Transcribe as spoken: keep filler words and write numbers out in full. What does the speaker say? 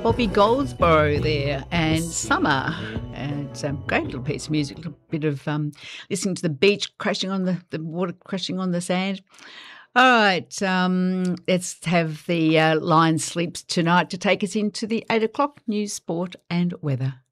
Bobby Goldsboro there and Summer. And it's a great little piece of music, a little bit of um, listening to the beach crashing on the, the water crashing on the sand. All right, um, let's have the uh, Lion Sleeps Tonight to take us into the eight o'clock news, sport and weather.